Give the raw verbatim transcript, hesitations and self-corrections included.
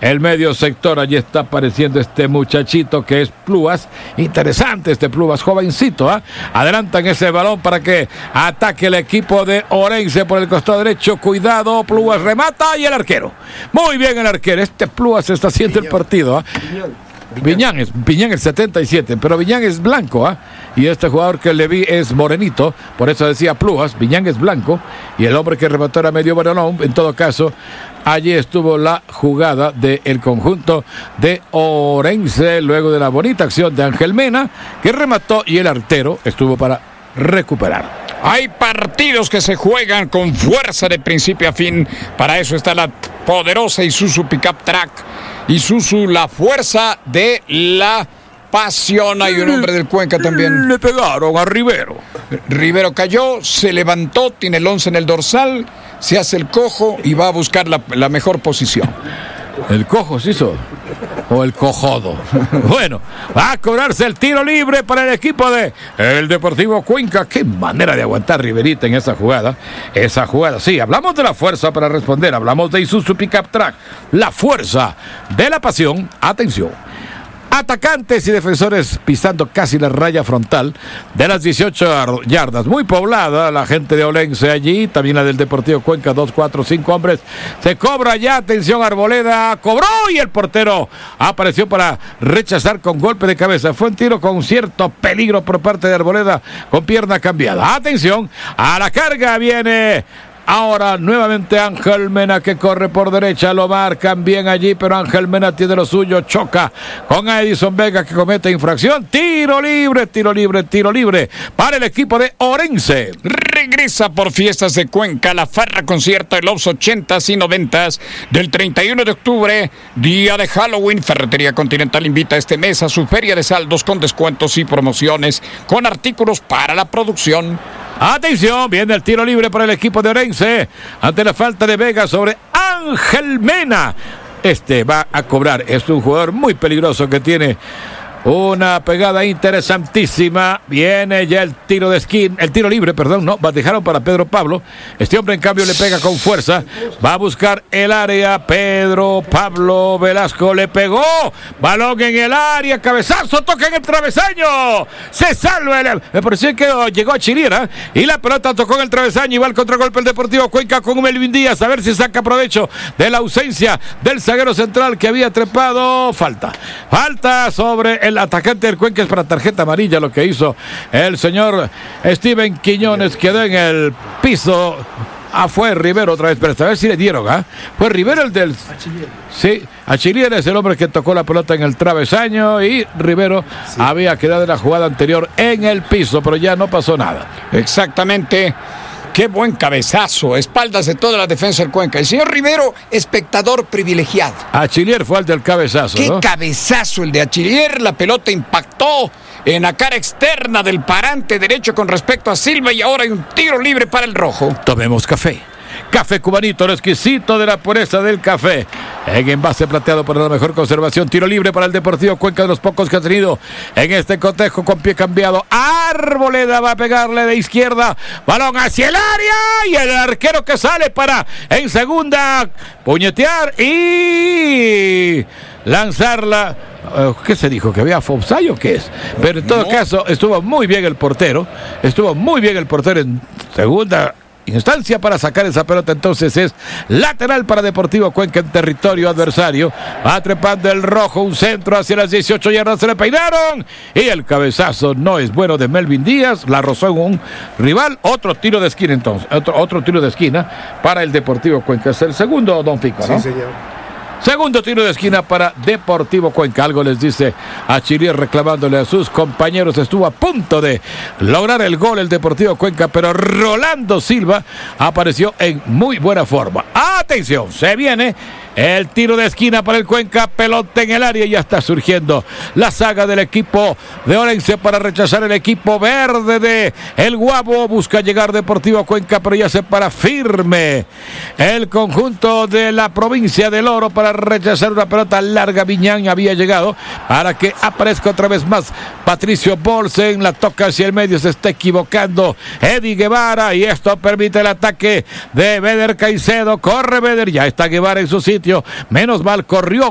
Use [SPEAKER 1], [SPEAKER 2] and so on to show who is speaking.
[SPEAKER 1] el medio sector. Allí está apareciendo este muchachito que es Pluas. Interesante este Pluas, jovencito. ¿eh? Adelantan ese balón para que ataque el equipo de Orense por el costado derecho. Cuidado, Pluas remata y el arquero. Muy bien el arquero. Este Pluas está haciendo el partido. ¿eh? Viñán es Viñán el setenta y siete, pero Viñán es blanco, ¿ah? ¿eh? Y este jugador que le vi es morenito, por eso decía Pluas. Viñán es blanco y el hombre que remató era medio balón. En todo caso, allí estuvo la jugada del conjunto de Orense, luego de la bonita acción de Ángel Mena, que remató y el arquero estuvo para recuperar.
[SPEAKER 2] Hay partidos que se juegan con fuerza de principio a fin. Para eso está la poderosa Isuzu Pickup Track. Isuzu, la fuerza de la pasión. Hay un hombre del Cuenca también.
[SPEAKER 1] Le pegaron a Rivero.
[SPEAKER 2] Rivero cayó, se levantó, tiene el once en el dorsal, se hace el cojo y va a buscar la, la mejor posición.
[SPEAKER 1] El cojo se hizo. O el cojodo. Bueno, va a cobrarse el tiro libre para el equipo de el Deportivo Cuenca. Qué manera de aguantar Riverita en esa jugada. Esa jugada, sí, hablamos de la fuerza para responder. Hablamos de Isuzu Pickup Track. La fuerza de la pasión. Atención. Atacantes y defensores pisando casi la raya frontal de las dieciocho yardas. Muy poblada la gente de Olense allí. También la del Deportivo Cuenca. Dos, cuatro, cinco hombres. Se cobra ya. Atención, Arboleda. Cobró y el portero apareció para rechazar con golpe de cabeza. Fue un tiro con cierto peligro por parte de Arboleda con pierna cambiada. Atención. A la carga viene... Ahora nuevamente Ángel Mena que corre por derecha, lo marcan bien allí, pero Ángel Mena tiene lo suyo, choca con Edison Vega que comete infracción. Tiro libre, tiro libre, tiro libre para el equipo de Orense.
[SPEAKER 2] Regresa por Fiestas de Cuenca la farra concierto de los ochentas y noventas del treinta y uno de octubre, día de Halloween. Ferretería Continental invita este mes a su feria de saldos con descuentos y promociones con artículos para la producción.
[SPEAKER 1] Atención, viene el tiro libre para el equipo de Orense ante la falta de Vega sobre Ángel Mena. Este va a cobrar, es un jugador muy peligroso que tiene una pegada interesantísima. Viene ya el tiro de esquina, el tiro libre, perdón, no, dejaron para Pedro Pablo. Este hombre en cambio le pega con fuerza. Va a buscar el área. Pedro Pablo Velasco le pegó. Balón en el área, cabezazo, toca en el travesaño. Se salva el... Me pareció que llegó a Chiliera y la pelota tocó en el travesaño y va al contragolpe el Deportivo Cuenca con Melvin Díaz. A ver si saca provecho de la ausencia del zaguero central que había trepado. Falta. Falta sobre el El atacante del Cuenca. Es para tarjeta amarilla lo que hizo el señor Steven Quiñones. Quedó en el piso. Ah, fue Rivero otra vez, pero esta vez sí le dieron, ¿ah? ¿eh? Fue Rivero el del... Achillier. Sí, Achillier es el hombre que tocó la pelota en el travesaño y Rivero sí había quedado en la jugada anterior en el piso, pero ya no pasó nada.
[SPEAKER 2] Exactamente. Qué buen cabezazo, espaldas de toda la defensa del Cuenca. El señor Rivero, espectador privilegiado.
[SPEAKER 1] Achillier fue el del cabezazo,
[SPEAKER 2] Qué
[SPEAKER 1] ¿no?
[SPEAKER 2] cabezazo el de Achillier. La pelota impactó en la cara externa del parante derecho con respecto a Silva y ahora hay un tiro libre para el rojo.
[SPEAKER 1] Tomemos café. Café cubanito, lo exquisito de la pureza del café. En envase plateado para la mejor conservación. Tiro libre para el Deportivo Cuenca, de los pocos que ha tenido en este cotejo con pie cambiado. Arboleda va a pegarle de izquierda. Balón hacia el área y el arquero que sale para en segunda puñetear y lanzarla. ¿Qué se dijo? ¿Que había offside o qué es? Pero en todo no. caso estuvo muy bien el portero. Estuvo muy bien el portero en segunda instancia para sacar esa pelota. Entonces es lateral para Deportivo Cuenca en territorio adversario. Va trepando el rojo, un centro hacia las dieciocho yardas, se le peinaron y el cabezazo no es bueno de Melvin Díaz, la rozó en un rival. Otro tiro de esquina entonces, otro, otro tiro de esquina para el Deportivo Cuenca. Es el segundo, don Pico, ¿no?
[SPEAKER 3] Sí, señor.
[SPEAKER 1] Segundo tiro de esquina para Deportivo Cuenca. Algo les dice Achillier reclamándole a sus compañeros. Estuvo a punto de lograr el gol el Deportivo Cuenca, pero Rolando Silva apareció en muy buena forma. Atención, se viene el tiro de esquina para el Cuenca. Pelota en el área y ya está surgiendo la saga del equipo de Orense para rechazar el equipo verde de El Guabo. Busca llegar Deportivo Cuenca, pero ya se para firme el conjunto de la provincia del Oro para rechazar una pelota larga. Viñán había llegado para que aparezca otra vez más Patricio Bolsen. La toca hacia el medio, se está equivocando Eddie Guevara y esto permite el ataque de Beder Caicedo. Corre Beder, ya está Guevara en su sitio. Menos mal corrió